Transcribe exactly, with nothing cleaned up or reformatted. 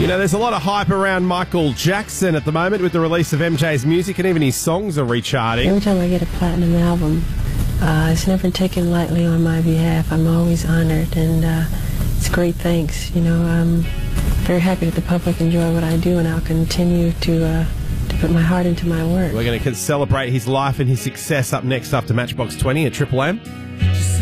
You know, there's a lot of hype around Michael Jackson at the moment with the release of M J's music, and even his songs are recharting. Every time I get a platinum album, uh, it's never taken lightly on my behalf. I'm always honored, and uh, it's great thanks. You know, I'm very happy that the public enjoy what I do, and I'll continue to, uh, to put my heart into my work. We're going to celebrate his life and his success up next after Matchbox twenty at Triple M.